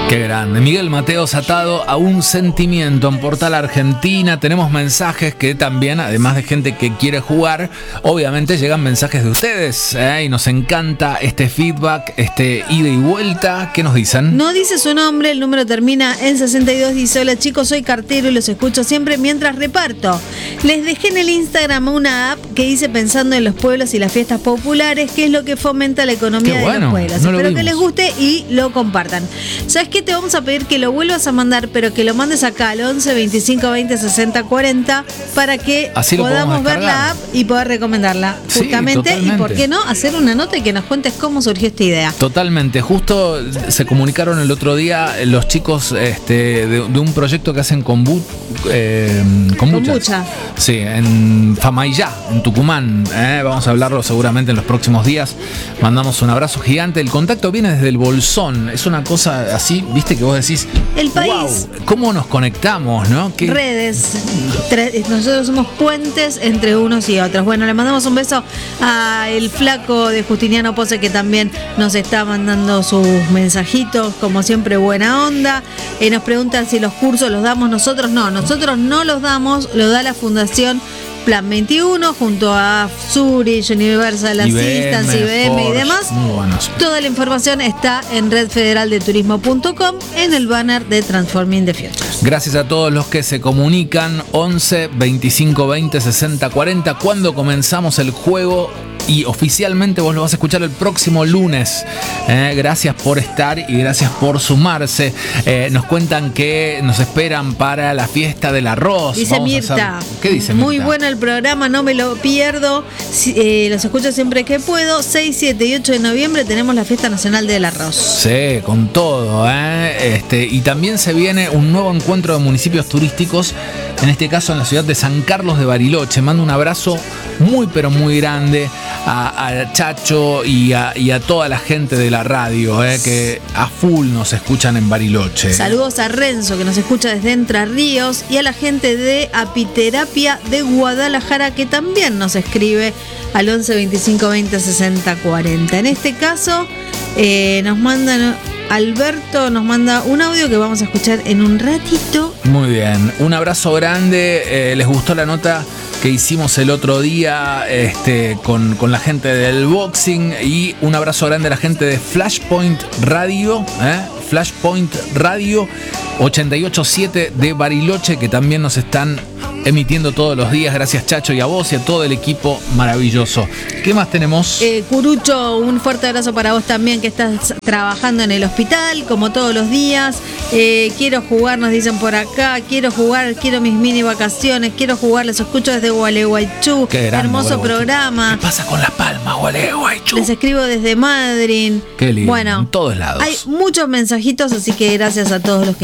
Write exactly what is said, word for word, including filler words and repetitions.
Qué grande. Miguel Mateos, atado a un sentimiento, en Portal Argentina. Tenemos mensajes que también, además de gente que quiere jugar, obviamente llegan mensajes de ustedes, ¿eh? Y nos encanta este feedback, este ida y vuelta. ¿Qué nos dicen? No dice su nombre, el número termina en sesenta y dos. Dice: hola chicos, soy cartero y los escucho siempre mientras reparto. Les dejé en el Instagram una app que hice pensando en los pueblos y las fiestas populares, que es lo que fomenta la economía Qué de bueno, los pueblos. no lo Espero vimos. que les guste y lo compartan. ¿Sabes qué? Te vamos a pedir que lo vuelvas a mandar, pero que lo mandes acá al once veinticinco veinte sesenta cuarenta para que Así lo podamos podemos ver descargar. la app y poder recomendarla. Sí, Justamente, y totalmente. por qué no, hacer una nota y que nos cuentes cómo surgió esta idea. Totalmente. Justo se comunicaron el otro día los chicos este, de, de un proyecto que hacen kombu, eh, kombuchas. Kombucha. Sí, en Famaillá, en Tucumán. ¿eh? Vamos a hablarlo seguramente en los próximos días. Mandamos un abrazo gigante. El contacto viene desde el Bolsón. Es una cosa así, viste, que vos decís, El país. wow, ¿cómo nos conectamos, no? ¿Qué? Redes. Tre- Nosotros somos puentes entre unos y otros. Bueno, le mandamos un beso a el flaco de Justiniano Pose, que también nos está mandando sus mensajitos, como siempre, buena onda. Eh, nos preguntan si los cursos los damos nosotros. No, nosotros no los damos, lo da la Fundación Plan veintiuno junto a Zurich, Universal Assistance, I B M y Porsche, demás. muy buenos. Toda la información está en red federal de turismo punto com en el banner de Transforming the Future. Gracias a todos los que se comunican. Once veinticinco veinte sesenta cuarenta. Cuando comenzamos el juego, y oficialmente vos lo vas a escuchar el próximo lunes. Eh, gracias por estar y gracias por sumarse. Eh, nos cuentan que nos esperan para la fiesta del arroz. Dice Vamos a Mirta. hacer- ¿Qué dice Muy Mirta? bueno el programa, no me lo pierdo. Si- eh, los escucho siempre que puedo. seis, siete y ocho de noviembre tenemos la Fiesta Nacional del Arroz. Sí, con todo, ¿eh? Este, y también se viene un nuevo encuentro de municipios turísticos, en este caso en la ciudad de San Carlos de Bariloche. Mando un abrazo muy pero muy grande a, a Chacho y a, y a toda la gente de la radio, ¿eh? Que a full nos escuchan en Bariloche. Saludos a Renzo, que nos escucha desde Entre Ríos, y a la gente de Apiterapia de Guadalajara, que también nos escribe al once veinticinco veinte sesenta cuarenta. En este caso, eh, nos mandan... Alberto nos manda un audio que vamos a escuchar en un ratito. Muy bien, un abrazo grande. Eh, les gustó la nota que hicimos el otro día este, con, con la gente del boxing, y un abrazo grande a la gente de Flashpoint Radio, ¿eh? Flashpoint Radio ochenta y ocho punto siete de Bariloche, que también nos están emitiendo todos los días. Gracias, Chacho, y a vos y a todo el equipo maravilloso. ¿Qué más tenemos? Eh, Curucho, un fuerte abrazo para vos también, que estás trabajando en el hospital, como todos los días. Eh, quiero jugar, nos dicen por acá. Quiero jugar, quiero mis mini vacaciones. Quiero jugar, les escucho desde Gualeguaychú. Qué grande, Hermoso Gualeguaychú. programa. ¿Qué pasa con Las Palmas, Gualeguaychú? Les escribo desde Madrid. Qué lindo, Bueno, en todos lados. hay muchos mensajitos, así que gracias a todos los que